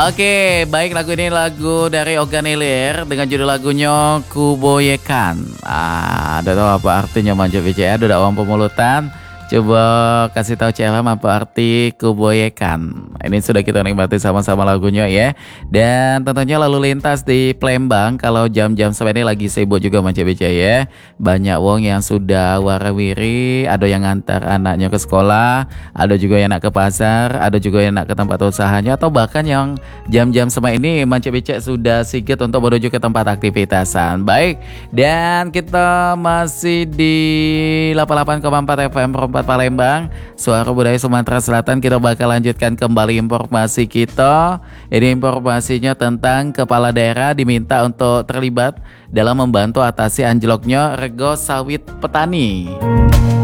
Oke, baik, lagu ini lagu dari Ogan Ilir dengan judul lagunya Kuboyekan. Udah tahu apa artinya Manja BCA, udah awam pemulutan. Coba kasih tahu CLM apa arti Kuboyekan. Ini sudah kita nikmati sama-sama lagunya ya. Dan tentunya lalu lintas di Palembang kalau jam-jam seperti ini lagi sibuk juga Manja BCA ya. Banyak wong yang sudah warawiri, ada yang ngantar anaknya ke sekolah, ada juga yang nak ke pasar, ada juga yang nak ke tempat usahanya, atau bahkan yang jam-jam seperti ini Manja BCA sudah sigit untuk menuju ke tempat aktivitasan. Baik, dan kita masih di 88,4 FM Palembang, Suara Budaya Sumatera Selatan. Kita bakal lanjutkan kembali informasi kita. Ini informasinya tentang kepala daerah diminta untuk terlibat dalam membantu atasi anjloknya rego sawit petani.